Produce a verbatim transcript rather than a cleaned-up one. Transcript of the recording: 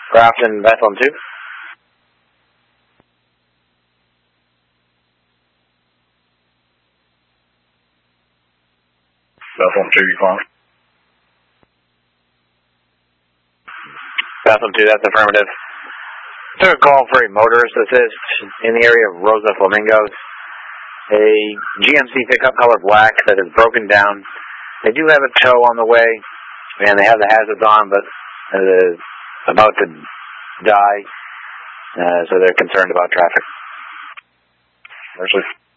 Grafton, Bethlehem two. Bethlehem two, you calling? Bethlehem two, that's affirmative. Took a call for a motorist assist in the area of Rosa Flamingos. A G M C pickup color black that is broken down. They do have a tow on the way, and they have the hazards on, but it is about to die, uh, so they're concerned about traffic. Mercy.